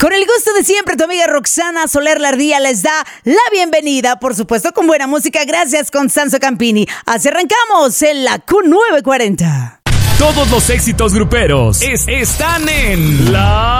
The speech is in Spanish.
Con el gusto de siempre, tu amiga Roxana Soler Lardía les da la bienvenida, por supuesto con buena música, gracias Constanzo Campini. Así arrancamos en la Q940. Todos los éxitos gruperos están en La